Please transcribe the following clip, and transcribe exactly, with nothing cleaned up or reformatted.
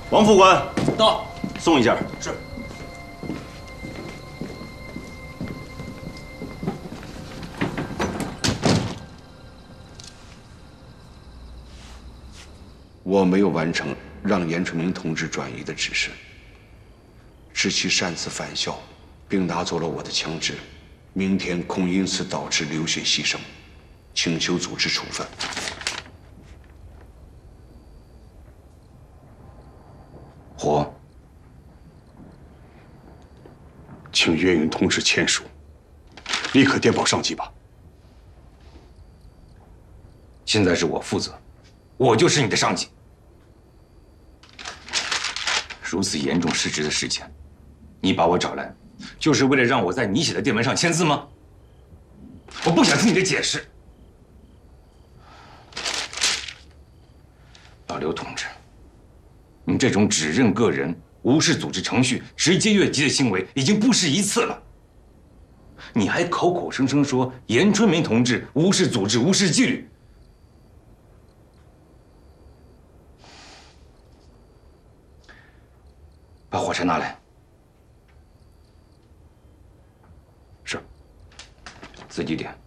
王副官到， 送一下。 是。 我没有完成让严春明同志转移的指示，知其擅自返校，并拿走了我的枪支，明天恐因此导致流血牺牲，请求组织处分。 火， 请岳云同志签署，立刻电报上级吧。 现在是我负责，我就是你的上级。如此严重失职的事件，你把我找来，就是为了让我在你写的电文上签字吗？我不想听你的解释。老刘同志，你这种指认个人、无视组织程序、直接越级的行为已经不是一次了。你还口口声声说严春明同志无视组织、无视纪律。把火柴拿来。 是。 自己点。